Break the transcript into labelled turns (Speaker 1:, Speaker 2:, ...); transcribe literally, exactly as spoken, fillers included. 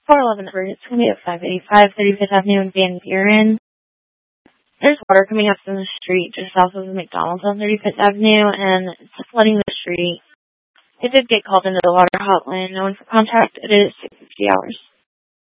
Speaker 1: four eleven number. It's going to be at five eighty-five thirty-fifth Avenue in Van Buren. There's water coming up from the street just south of the McDonald's on thirty-fifth Avenue, and it's flooding the street. It did get called into the water hotline. No one for contact. It is six fifty hours.